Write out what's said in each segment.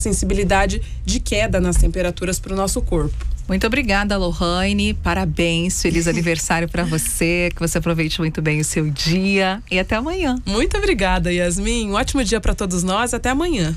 sensibilidade de queda nas temperaturas para o nosso corpo. Muito obrigada, Lohane. Parabéns, feliz aniversário para você, que você aproveite muito bem o seu dia e até amanhã. Muito obrigada, Yasmin. Um ótimo dia para todos nós, até amanhã.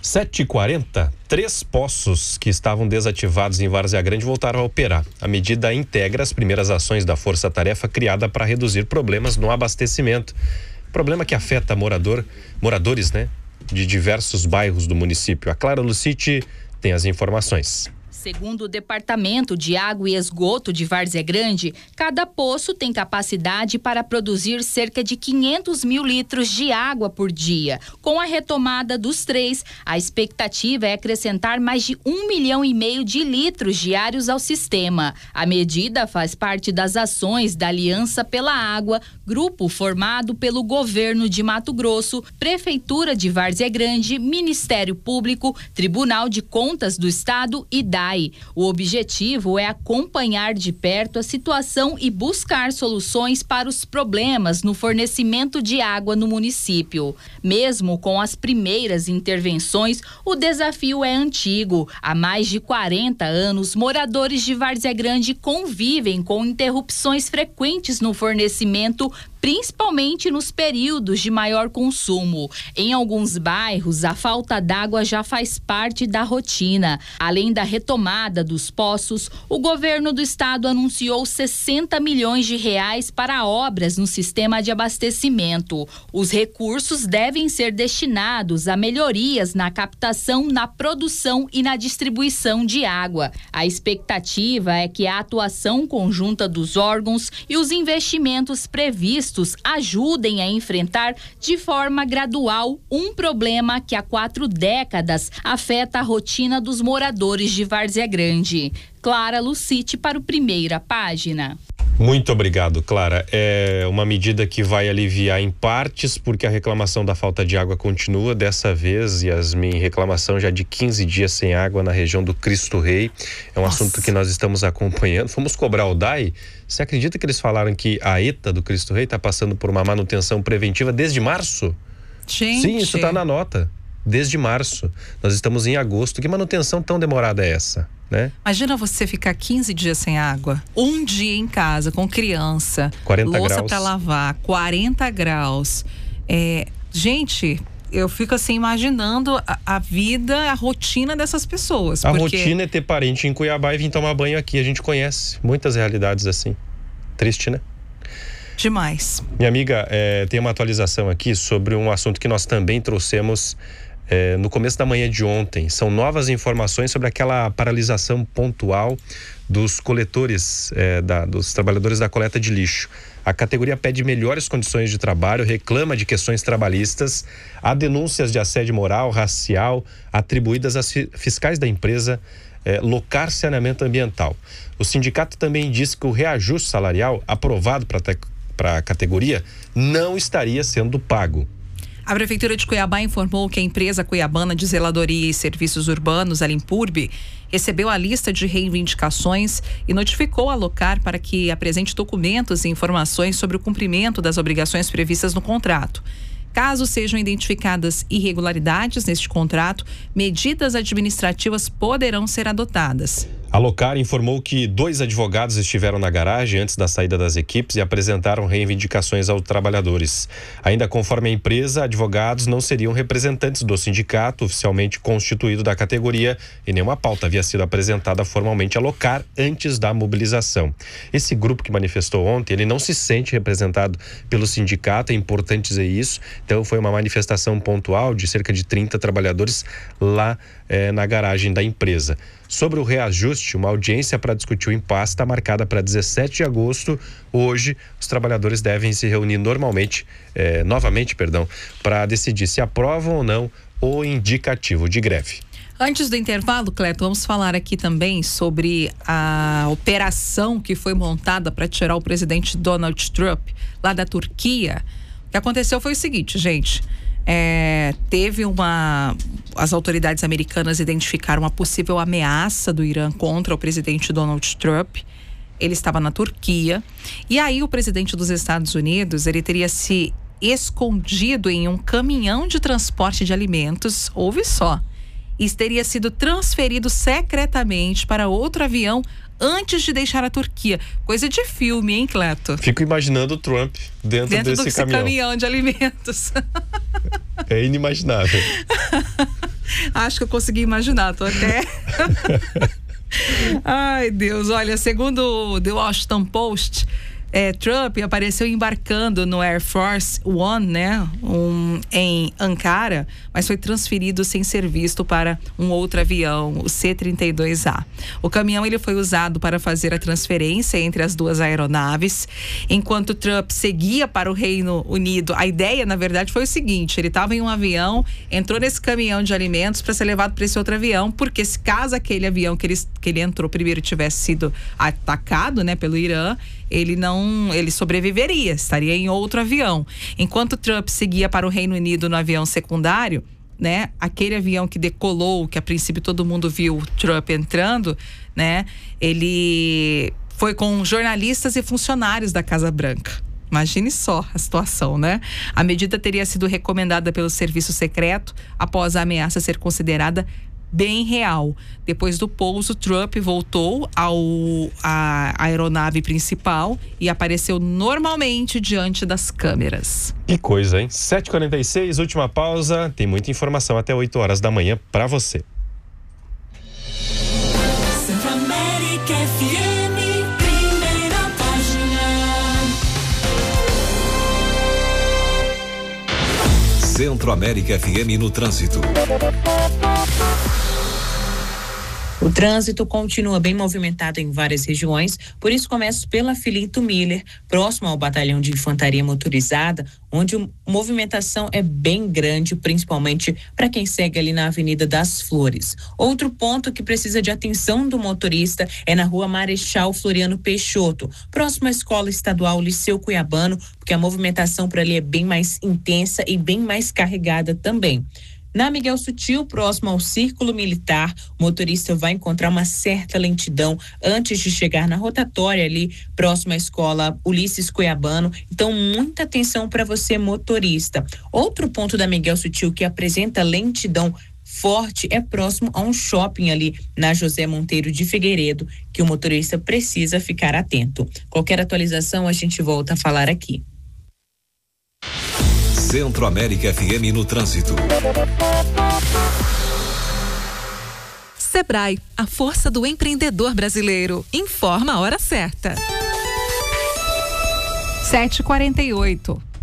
7h40, 3 poços que estavam desativados em Várzea Grande voltaram a operar. A medida integra as primeiras ações da força-tarefa criada para reduzir problemas no abastecimento. Problema que afeta moradores, de diversos bairros do município. A Clara Luciti tem as informações. Segundo o Departamento de Água e Esgoto de Várzea Grande, cada poço tem capacidade para produzir cerca de 500 mil litros de água por dia. Com a retomada dos 3, a expectativa é acrescentar mais de 1,5 milhão de litros diários ao sistema. A medida faz parte das ações da Aliança pela Água, grupo formado pelo Governo de Mato Grosso, Prefeitura de Várzea Grande, Ministério Público, Tribunal de Contas do Estado e DAE. O objetivo é acompanhar de perto a situação e buscar soluções para os problemas no fornecimento de água no município. Mesmo com as primeiras intervenções, o desafio é antigo. Há mais de 40 anos, moradores de Várzea Grande convivem com interrupções frequentes no fornecimento, principalmente nos períodos de maior consumo. Em alguns bairros, a falta d'água já faz parte da rotina. Além da retomada dos poços, o governo do estado anunciou 60 milhões de reais para obras no sistema de abastecimento. Os recursos devem ser destinados a melhorias na captação, na produção e na distribuição de água. A expectativa é que a atuação conjunta dos órgãos e os investimentos previstos ajudem a enfrentar de forma gradual um problema que há 4 décadas afeta a rotina dos moradores de Várzea Grande. Clara Luciti para o Primeira Página. Muito obrigado, Clara. É uma medida que vai aliviar em partes, porque a reclamação da falta de água continua. Dessa vez, Yasmin, reclamação já de 15 dias sem água na região do Cristo Rei. É um assunto que nós estamos acompanhando. Fomos cobrar o DAE. Você acredita que eles falaram que a ETA do Cristo Rei está passando por uma manutenção preventiva desde março? Gente. Sim, isso está na nota. Desde março. Nós estamos em agosto. Que manutenção tão demorada é essa? Imagina você ficar 15 dias sem água, um dia em casa com criança, 40 louça graus para lavar, 40 graus. Gente, eu fico assim imaginando a vida, a rotina dessas pessoas. A rotina é ter parente em Cuiabá e vir tomar banho aqui. A gente conhece muitas realidades assim. Triste, né? Demais. Minha amiga, tem uma atualização aqui sobre um assunto que nós também trouxemos no começo da manhã de ontem. São novas informações sobre aquela paralisação pontual dos coletores, dos trabalhadores da coleta de lixo. A categoria pede melhores condições de trabalho, reclama de questões trabalhistas, há denúncias de assédio moral, racial, atribuídas a fiscais da empresa Locar Saneamento Ambiental. O sindicato também diz que o reajuste salarial aprovado para a categoria não estaria sendo pago. A Prefeitura de Cuiabá informou que a empresa cuiabana de zeladoria e serviços urbanos, a Limpurbe, recebeu a lista de reivindicações e notificou a Locar para que apresente documentos e informações sobre o cumprimento das obrigações previstas no contrato. Caso sejam identificadas irregularidades neste contrato, medidas administrativas poderão ser adotadas. A Locar informou que 2 advogados estiveram na garagem antes da saída das equipes e apresentaram reivindicações aos trabalhadores. Ainda conforme a empresa, advogados não seriam representantes do sindicato oficialmente constituído da categoria e nenhuma pauta havia sido apresentada formalmente à Locar antes da mobilização. Esse grupo que manifestou ontem, ele não se sente representado pelo sindicato, é importante dizer isso. Então foi uma manifestação pontual de cerca de 30 trabalhadores lá na garagem da empresa. Sobre o reajuste, uma audiência para discutir o impasse está marcada para 17 de agosto. Hoje, os trabalhadores devem se reunir novamente, para decidir se aprovam ou não o indicativo de greve. Antes do intervalo, Cleto, vamos falar aqui também sobre a operação que foi montada para tirar o presidente Donald Trump lá da Turquia. O que aconteceu foi o seguinte, gente. As autoridades americanas identificaram uma possível ameaça do Irã contra o presidente Donald Trump. Ele estava na Turquia. E aí o presidente dos Estados Unidos, ele teria se escondido em um caminhão de transporte de alimentos, ouve só, e teria sido transferido secretamente para outro avião antes de deixar a Turquia. Coisa de filme, hein, Cleto? Fico imaginando o Trump dentro desse caminhão de alimentos. É inimaginável. Acho que eu consegui imaginar, tô até... Ai, Deus, olha, segundo o The Washington Post, Trump apareceu embarcando no Air Force One, né, em Ankara, mas foi transferido sem ser visto para um outro avião, o C-32A. O caminhão ele foi usado para fazer a transferência entre as duas aeronaves. Enquanto Trump seguia para o Reino Unido, a ideia, na verdade, foi o seguinte: ele estava em um avião, entrou nesse caminhão de alimentos para ser levado para esse outro avião, porque se caso aquele avião que ele entrou primeiro tivesse sido atacado, né, pelo Irã, ele sobreviveria, estaria em outro avião. Enquanto Trump seguia para o Reino Unido no avião secundário, né, aquele avião que decolou, que a princípio todo mundo viu Trump entrando, né, ele foi com jornalistas e funcionários da Casa Branca. Imagine só a situação, né? A medida teria sido recomendada pelo serviço secreto após a ameaça ser considerada bem real. Depois do pouso, Trump voltou à aeronave principal e apareceu normalmente diante das câmeras. Que coisa, hein? 7h46, última pausa. Tem muita informação até 8 horas da manhã para você. Centro-América FM, primeira página. Centro-América FM no trânsito. O trânsito continua bem movimentado em várias regiões, por isso começo pela Filinto Miller, próximo ao Batalhão de Infantaria Motorizada, onde a movimentação é bem grande, principalmente para quem segue ali na Avenida das Flores. Outro ponto que precisa de atenção do motorista é na Rua Marechal Floriano Peixoto, próximo à Escola Estadual Liceu Cuiabano, porque a movimentação por ali é bem mais intensa e bem mais carregada também. Na Miguel Sutil, próximo ao Círculo Militar, o motorista vai encontrar uma certa lentidão antes de chegar na rotatória ali, próximo à escola Ulisses Cuiabano. Então, muita atenção para você, motorista. Outro ponto da Miguel Sutil que apresenta lentidão forte é próximo a um shopping ali na José Monteiro de Figueiredo, que o motorista precisa ficar atento. Qualquer atualização, a gente volta a falar aqui. Centro-América FM no trânsito. Sebrae, a força do empreendedor brasileiro. Informa a hora certa. 7h48.